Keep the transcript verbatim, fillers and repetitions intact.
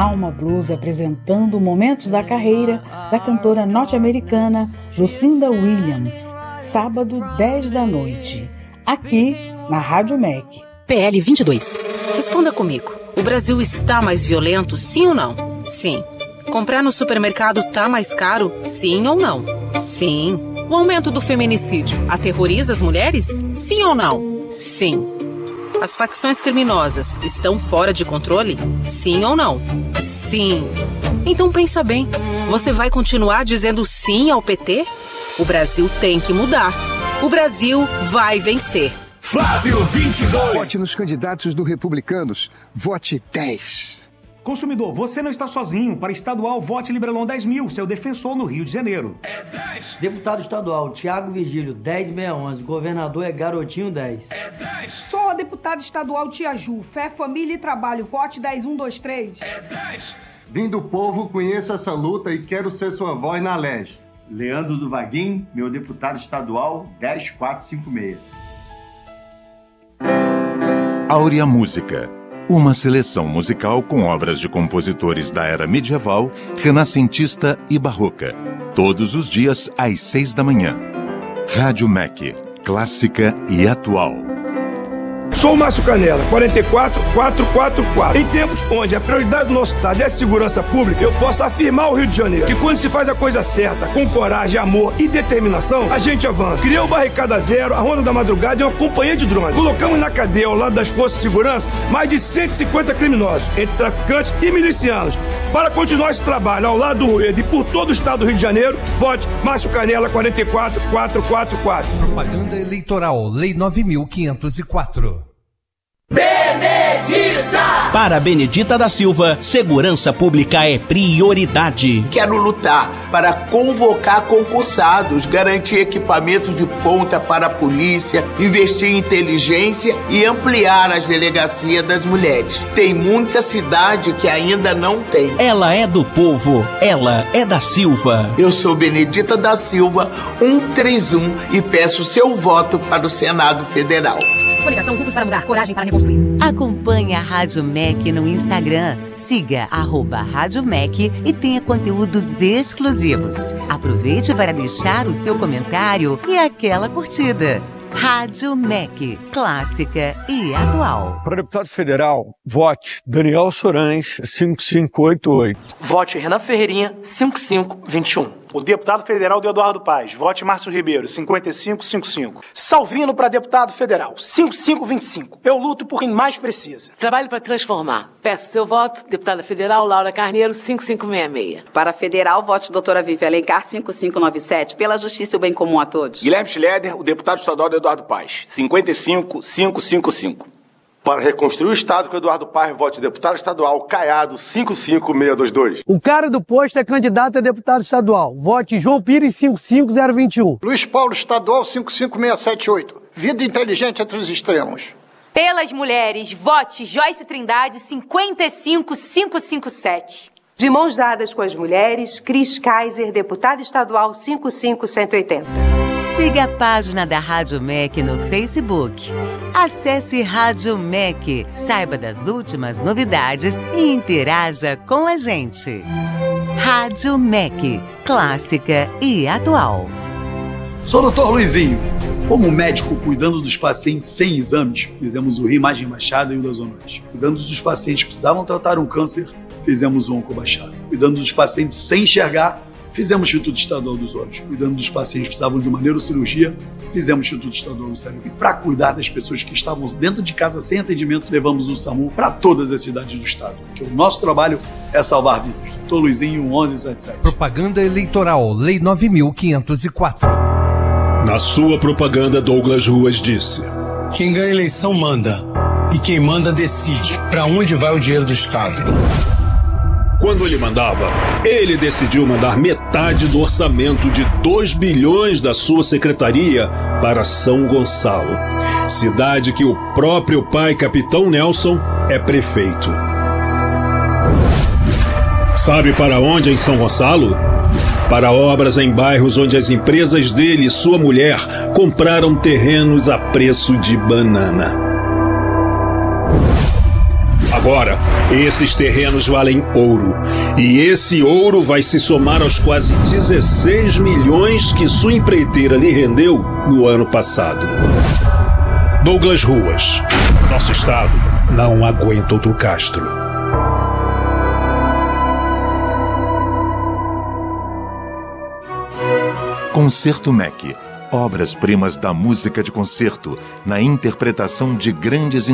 Alma Blues apresentando momentos da carreira da cantora norte-americana Lucinda Williams, sábado dez da noite, aqui na Rádio M E C. P L vinte e dois. Responda comigo. O Brasil está mais violento, sim ou não? Sim. Comprar no supermercado tá mais caro, sim ou não? Sim. O aumento do feminicídio aterroriza as mulheres? Sim ou não? Sim. As facções criminosas estão fora de controle? Sim ou não? Sim. Então pensa bem, você vai continuar dizendo sim ao P T? O Brasil tem que mudar. O Brasil vai vencer. Flávio vinte e dois. Vote nos candidatos do Republicanos. Vote dez. Consumidor, você não está sozinho. Para estadual, vote Librelon dez mil, seu defensor no Rio de Janeiro. É dez. Deputado estadual, Tiago Vigílio, dez mil seiscentos e onze. Governador é Garotinho, dez. É dez. Sou a deputada estadual Tia Ju, Fé, Família e Trabalho, vote dez um dois três. É dez. Vim do povo, conheço essa luta e quero ser sua voz na L E G. Leandro do Vaguinho, meu deputado estadual, dez quatro cinco seis. Áurea Música. Uma seleção musical com obras de compositores da era medieval, renascentista e barroca. Todos os dias às seis da manhã. Rádio M E C. Clássica e atual. Sou o Márcio Canela, quarenta e quatro quatrocentos e quarenta e quatro. Em tempos onde a prioridade do nosso estado é a segurança pública, eu posso afirmar ao Rio de Janeiro que quando se faz a coisa certa, com coragem, amor e determinação, a gente avança. Criou o Barricada Zero, a Ronda da Madrugada e uma companhia de drones. Colocamos na cadeia, ao lado das forças de segurança, mais de cento e cinquenta criminosos, entre traficantes e milicianos. Para continuar esse trabalho ao lado do Rueda e por todo o estado do Rio de Janeiro, vote Márcio Canela, quarenta e quatro quatrocentos e quarenta e quatro. Propaganda eleitoral, Lei nove mil quinhentos e quatro. Benedita! Para Benedita da Silva, segurança pública é prioridade. Quero lutar para convocar concursados, garantir equipamentos de ponta para a polícia, investir em inteligência e ampliar as delegacias das mulheres. Tem muita cidade que ainda não tem. Ela é do povo, ela é da Silva. Eu sou Benedita da Silva, cento e trinta e um, e peço seu voto para o Senado Federal. Coligação Juntos para Mudar, coragem para reconstruir. Acompanhe a Rádio M E C no Instagram. Siga arroba Rádio M E C e tenha conteúdos exclusivos. Aproveite para deixar o seu comentário e aquela curtida. Rádio M E C, clássica e atual. Para deputado federal, vote Daniel Sorães, cinco cinco oito oito. Vote Renan Ferreirinha, cinco cinco dois um. O deputado federal de Eduardo Paz, vote Márcio Ribeiro, cinquenta e cinco cinquenta e cinco. Salvino para deputado federal, cinco cinco vinte e cinco. Eu luto por quem mais precisa. Trabalho para transformar. Peço seu voto, deputada federal Laura Carneiro, cinco cinco seis seis. Para federal, vote doutora Vivi Alencar, cinco cinco nove sete, pela justiça e o bem comum a todos. Guilherme Schleder, o deputado estadual de Eduardo Paz, cinquenta e cinco cinco cinquenta e cinco. Para reconstruir o Estado com Eduardo Paes, vote deputado estadual Caiado, cinco cinco seis dois dois. O cara do posto é candidato a deputado estadual. Vote João Pires, cinco cinco zero dois um. Luiz Paulo, estadual, cinco cinco seis sete oito. Vida inteligente entre os extremos. Pelas mulheres, vote Joyce Trindade, cinquenta e cinco cinco cinco sete. De mãos dadas com as mulheres, Cris Kaiser, deputada estadual, cinco cinco um oito zero. Siga a página da Rádio M E C no Facebook. Acesse Rádio M E C, saiba das últimas novidades e interaja com a gente. Rádio M E C, clássica e atual. Sou o doutor Luizinho. Como médico cuidando dos pacientes sem exames, fizemos o Reimagem Baixada e o da Zona Oeste. Cuidando dos pacientes que precisavam tratar um câncer, fizemos o Onco Baixada. Cuidando dos pacientes sem enxergar, fizemos o Instituto Estadual dos Olhos. Cuidando dos pacientes que precisavam de uma neurocirurgia, fizemos o Instituto Estadual do Cérebro. E para cuidar das pessoas que estavam dentro de casa sem atendimento, levamos o SAMU para todas as cidades do estado. Porque o nosso trabalho é salvar vidas. doutor Luizinho, onze setenta e sete. Propaganda eleitoral, Lei nove mil quinhentos e quatro. Na sua propaganda, Douglas Ruas disse: quem ganha a eleição manda, e quem manda decide para onde vai o dinheiro do Estado. Quando ele mandava, ele decidiu mandar metade do orçamento de dois bilhões da sua secretaria para São Gonçalo, cidade que o próprio pai, Capitão Nelson, é prefeito. Sabe para onde em São Gonçalo? Para obras em bairros onde as empresas dele e sua mulher compraram terrenos a preço de banana. Agora, esses terrenos valem ouro. E esse ouro vai se somar aos quase dezesseis milhões que sua empreiteira lhe rendeu no ano passado. Douglas Ruas. Nosso estado não aguenta outro Castro. Concerto M E C. Obras-primas da música de concerto, na interpretação de grandes